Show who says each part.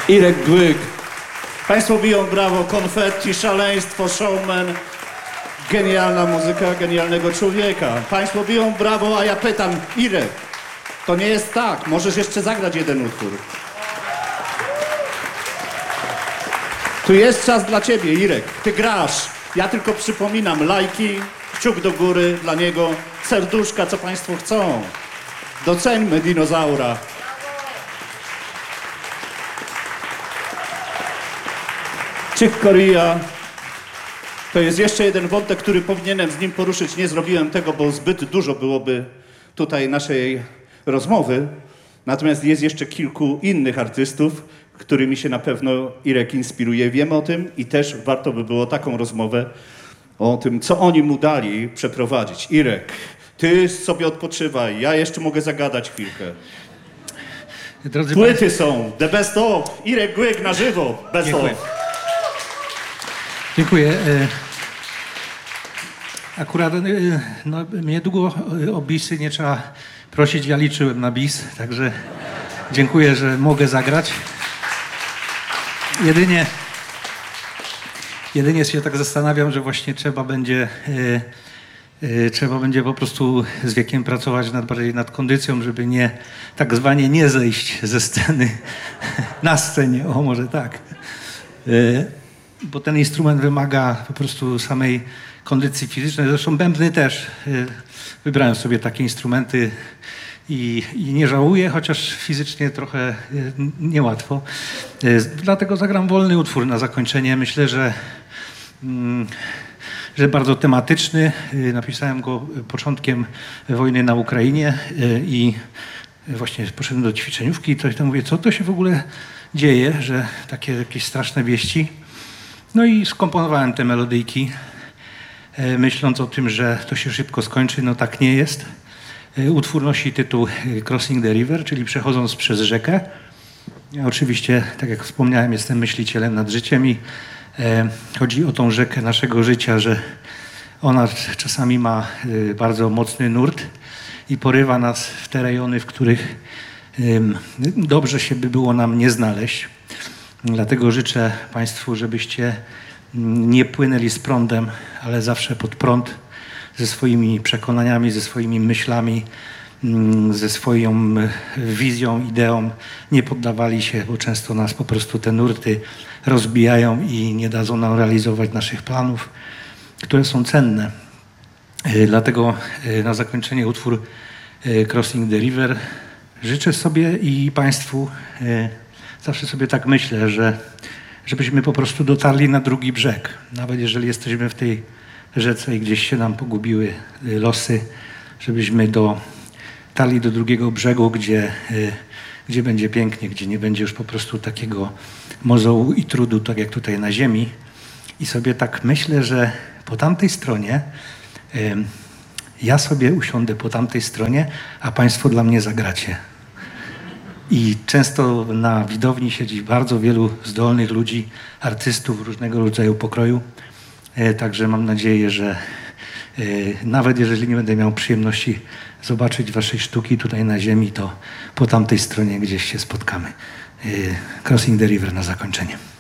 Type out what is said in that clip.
Speaker 1: Irek Głyk. Państwo biją brawo, konfetti, szaleństwo, showman. Genialna muzyka genialnego człowieka. Państwo biją brawo, a ja pytam, Irek, to nie jest tak, możesz jeszcze zagrać jeden utwór. Tu jest czas dla ciebie, Irek, ty grasz. Ja tylko przypominam, lajki, kciuk do góry dla niego, serduszka, co państwo chcą. Doceńmy dinozaura. Chick Corea. To jest jeszcze jeden wątek, który powinienem z nim poruszyć. Nie zrobiłem tego, bo zbyt dużo byłoby tutaj naszej rozmowy. Natomiast jest jeszcze kilku innych artystów, którymi się na pewno Irek inspiruje. Wiemy o tym i też warto by było taką rozmowę o tym, co oni mu dali, przeprowadzić. Irek, ty sobie odpoczywaj, ja jeszcze mogę zagadać chwilkę.
Speaker 2: Drodzy
Speaker 1: Płyty są, the best of, Irek Głyk na żywo, best
Speaker 2: Dziękuję.
Speaker 1: of.
Speaker 2: Dziękuję. Akurat no, mnie długo o bisy nie trzeba prosić, ja liczyłem na bis, także dziękuję, że mogę zagrać. Jedynie się tak zastanawiam, że właśnie trzeba będzie po prostu z wiekiem pracować bardziej nad kondycją, żeby tak zwanie nie zejść ze sceny na scenie, o może tak. Bo ten instrument wymaga po prostu samej kondycji fizycznej. Zresztą bębny też. Wybrałem sobie takie instrumenty i nie żałuję, chociaż fizycznie trochę niełatwo. Dlatego zagram wolny utwór na zakończenie. Myślę, że bardzo tematyczny. Napisałem go początkiem wojny na Ukrainie i właśnie poszedłem do ćwiczeniówki i coś tam mówię, co to się w ogóle dzieje, że takie jakieś straszne wieści. No i skomponowałem te melodyjki, myśląc o tym, że to się szybko skończy. No tak nie jest. Utwór nosi tytuł Crossing the River, czyli przechodząc przez rzekę. Ja oczywiście, tak jak wspomniałem, jestem myślicielem nad życiem i chodzi o tą rzekę naszego życia, że ona czasami ma bardzo mocny nurt i porywa nas w te rejony, w których dobrze się by było nam nie znaleźć. Dlatego życzę Państwu, żebyście nie płynęli z prądem, ale zawsze pod prąd, ze swoimi przekonaniami, ze swoimi myślami, ze swoją wizją, ideą. Nie poddawali się, bo często nas po prostu te nurty rozbijają i nie dadzą nam realizować naszych planów, które są cenne. Dlatego na zakończenie utwór Crossing the River życzę sobie i Państwu, zawsze sobie tak myślę, żebyśmy po prostu dotarli na drugi brzeg. Nawet jeżeli jesteśmy w tej rzece i gdzieś się nam pogubiły losy, żebyśmy dotarli do drugiego brzegu, gdzie będzie pięknie, gdzie nie będzie już po prostu takiego mozołu i trudu, tak jak tutaj na ziemi. I sobie tak myślę, że po tamtej stronie ja sobie usiądę po tamtej stronie, a Państwo dla mnie zagracie. I często na widowni siedzi bardzo wielu zdolnych ludzi, artystów różnego rodzaju pokroju. Także mam nadzieję, że nawet jeżeli nie będę miał przyjemności zobaczyć Waszej sztuki tutaj na ziemi, to po tamtej stronie gdzieś się spotkamy. Crossing the River na zakończenie.